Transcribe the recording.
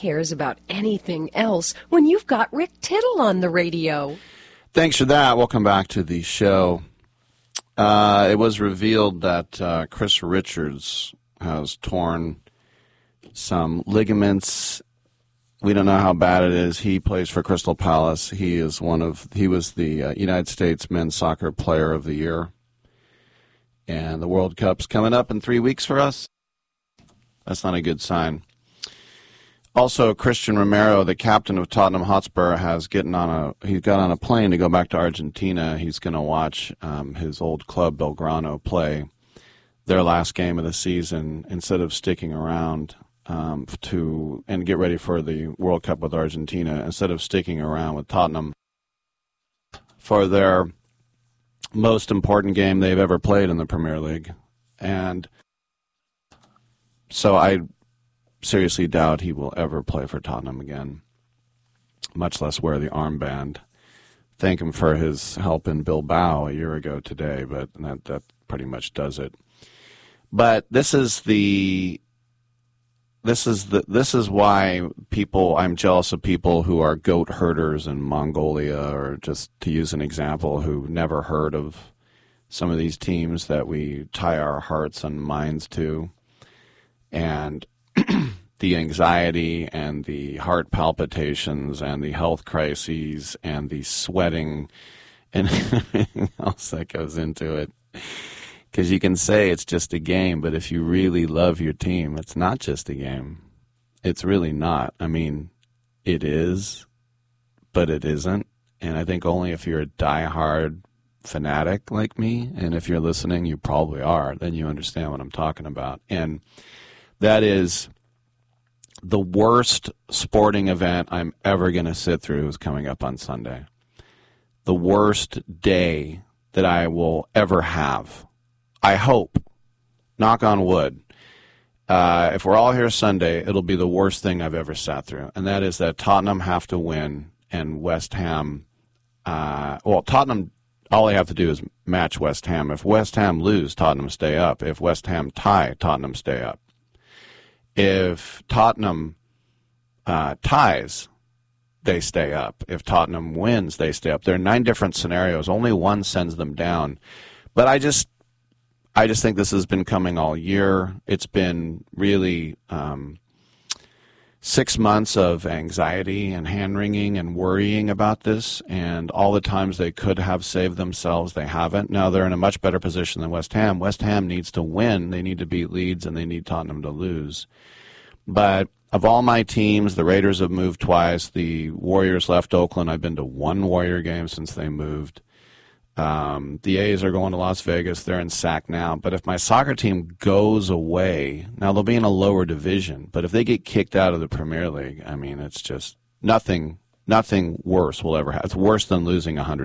cares about anything else when you've got Rick Tittle on the radio? Thanks for that. Welcome back to the show. It was revealed that Chris Richards has torn some ligaments. We don't know how bad it is. He plays for Crystal Palace. He was the United States Men's Soccer Player of the Year. And the World Cup's coming up in 3 weeks for us. That's not a good sign. Also, Christian Romero, the captain of Tottenham Hotspur, he got on a plane to go back to Argentina. He's going to watch his old club, Belgrano, play their last game of the season instead of sticking around and get ready for the World Cup with Argentina, instead of sticking around with Tottenham for their most important game they've ever played in the Premier League. And so I seriously doubt he will ever play for Tottenham again, much less wear the armband. Thank him for his help in Bilbao a year ago today, but that pretty much does it. But this is why I'm jealous of people who are goat herders in Mongolia, or just to use an example, who never heard of some of these teams that we tie our hearts and minds to. And the anxiety and the heart palpitations and the health crises and the sweating and everything else that goes into it. Because you can say it's just a game, but if you really love your team, it's not just a game. It's really not. I mean, it is, but it isn't. And I think only if you're a diehard fanatic like me, and if you're listening, you probably are, then you understand what I'm talking about. And that is the worst sporting event I'm ever going to sit through is coming up on Sunday. The worst day that I will ever have. I hope, knock on wood, if we're all here Sunday, it'll be the worst thing I've ever sat through. And that is that Tottenham have to win and West Ham, Tottenham, all they have to do is match West Ham. If West Ham lose, Tottenham stay up. If West Ham tie, Tottenham stay up. If Tottenham ties, they stay up. If Tottenham wins, they stay up. There are 9 different scenarios. Only one sends them down. But I just think this has been coming all year. It's been really 6 months of anxiety and hand-wringing and worrying about this, and all the times they could have saved themselves, they haven't. Now they're in a much better position than West Ham. West Ham needs to win. They need to beat Leeds, and they need Tottenham to lose. But of all my teams, the Raiders have moved twice. The Warriors left Oakland. I've been to 1 Warrior game since they moved. The A's are going to Las Vegas. They're in SAC now. But if my soccer team goes away, now they'll be in a lower division, but if they get kicked out of the Premier League, I mean, it's just nothing worse will ever happen. It's worse than losing 100